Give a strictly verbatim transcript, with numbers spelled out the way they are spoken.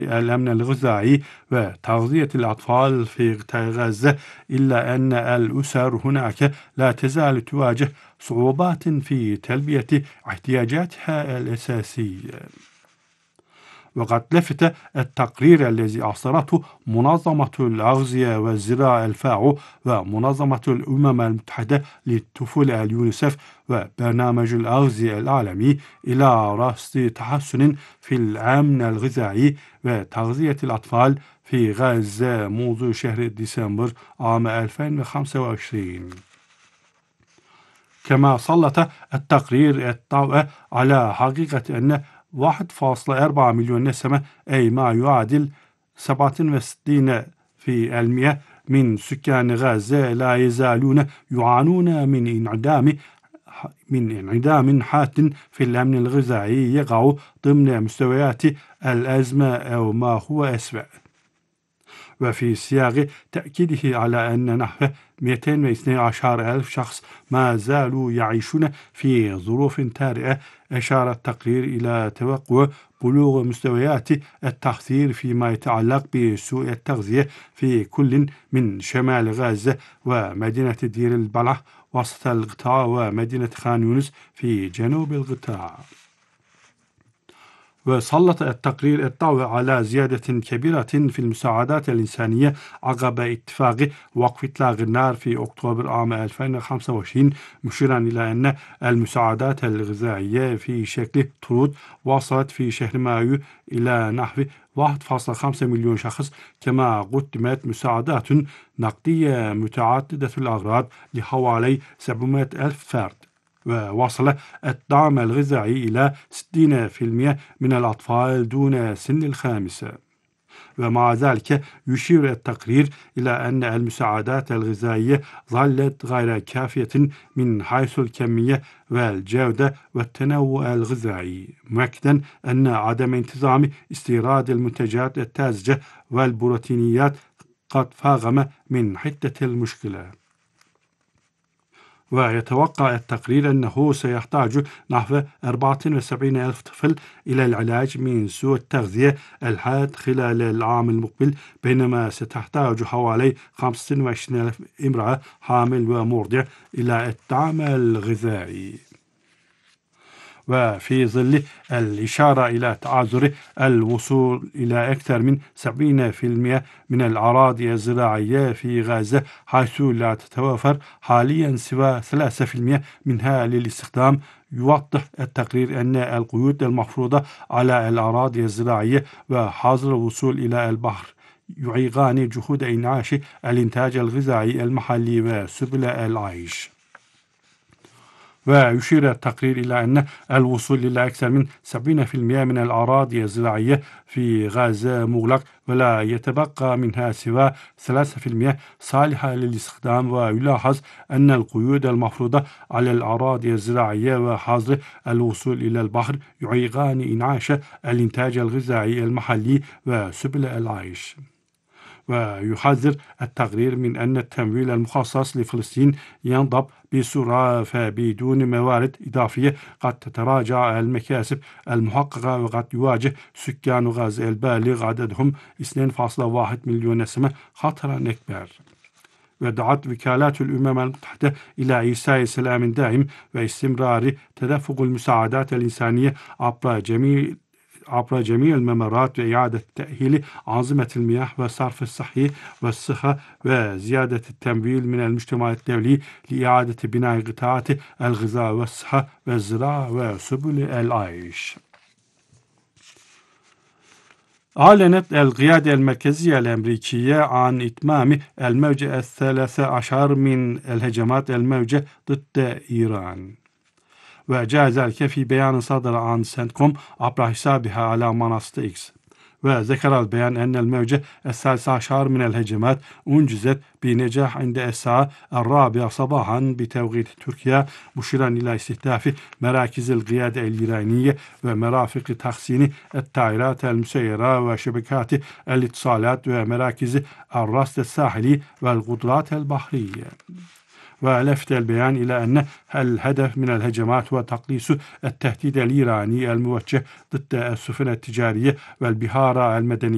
الأمن الغذائي وتغذية الأطفال في قطاع غزة، إلا أن الأسر هناك لا تزال تواجه صعوبات في تلبية احتياجاتها الأساسية. وقد لفت التقرير الذي أصدرته منظمة الأغذية والزراعة الفاو ومنظمة الأمم المتحدة للطفولة اليونيسف وبرنامج الأغذية العالمي إلى رصد تحسن في الأمن الغذائي وتغذية الأطفال في غزة منذ شهر ديسمبر عام ألفين وخمسة وعشرين. كما سلط التقرير الضوء على حقيقة أن واحد فاصلة أربعة مليون نسمة، أي ما يعادل سبعة وستين في المئة من سكان غزة، لا يزالون يعانون من انعدام من انعدام حاد في الأمن الغذائي يقع ضمن مستويات الأزمة أو ما هو أسوأ. وفي سياق تأكيده على أن نحو مئتين واثني عشر ألف شخص ما زالوا يعيشون في ظروف طارئة، أشار التقرير إلى توقع بلوغ مستويات التخثير فيما يتعلق بسوء التغذية في كل من شمال غزة ومدينة دير البلح وسط القطاع ومدينة خان يونس في جنوب القطاع. وسلط التقرير الضوء على زيادة كبيرة في المساعدات الإنسانية عقب اتفاق وقف إطلاق النار في أكتوبر عام ألفين وخمسة وعشرين، مشيرا إلى أن المساعدات الغذائية في شكل طرود وصلت في شهر مايو إلى نحو واحد فاصلة خمسة مليون شخص، كما قدمت مساعدات نقدية متعددة الأغراض لحوالي سبعمئة ألف فرد. ووصل الدعم الغذائي إلى ستين بالمئة من الأطفال دون سن الخامسة. ومع ذلك يشير التقرير إلى أن المساعدات الغذائية ظلت غير كافية من حيث الكمية والجودة والتنوع الغذائي، مؤكدا أن عدم انتظام استيراد المنتجات الطازجة والبروتينيات قد فاقم من حدة المشكلة. ويتوقع التقرير أنه سيحتاج نحو أربعة وسبعين ألف طفل إلى العلاج من سوء التغذية الحاد خلال العام المقبل، بينما ستحتاج حوالي خمسة وعشرين ألف امرأة حامل ومرضع إلى الدعم الغذائي. وفي ظل الإشارة إلى تعذر الوصول إلى أكثر من سبعين بالمئة من الأراضي الزراعية في غزة، حيث لا تتوفر حاليا سوى ثلاثة بالمئة منها للاستخدام، يوضح التقرير أن القيود المفروضة على الأراضي الزراعية وحظر الوصول إلى البحر يعيقان جهود إنعاش الإنتاج الغذائي المحلي وسبل العيش. ويشير التقرير إلى أن الوصول إلى أكثر من سبعين بالمئة من الأراضي الزراعية في غزة مغلق، ولا يتبقى منها سوى ثلاثة بالمئة صالحة للاستخدام. ويلاحظ أن القيود المفروضة على الأراضي الزراعية وحظر الوصول إلى البحر يعيقان إنعاش الإنتاج الغذائي المحلي وسبل العيش. ويحذر التقرير من أن التمويل المخصص لفلسطين ينضب بسرعة، فبدون موارد إضافية قد تتراجع المكاسب المحققة، وقد يواجه سكان غزة البالغ عددهم اثنين فاصلة واحد مليون نسمة خطرا أكبر. ودعت وكالات الأمم المتحدة إلى إيصال سلام دائم واستمرار تدفق المساعدات الإنسانية عبر جميع عبر جميع الممرات، وإعادة تأهيل أنظمة المياه والصرف الصحي والصحة، وزيادة التمويل من المجتمع الدولي لإعادة بناء قطاعات الغذاء والصحة والزراعة وسبل العيش. أعلنت القيادة المركزية الأمريكية عن إتمام الموجة الثالثة عشر من الهجمات الموجة ضد إيران، وجاء ذلك في بيان صدر عن سنتكوم عبر حسابها على منصة إكس. وذكر البيان أن الموجة الثالثة عشر من الهجمات أنجزت بنجاح عند الساعة الرابعة صباحا بتوقيت تركيا، مشيرا إلى استهداف مراكز القيادة الإيرانية ومرافق تخزين الطائرات المسيرة وشبكات الاتصالات ومراكز الرصد الساحلي والقدرات البحرية. ولفت البيان إلى أن الهدف من الهجمات هو تقليص التهديد الإيراني الموجه ضد السفن التجارية والبحار المدنية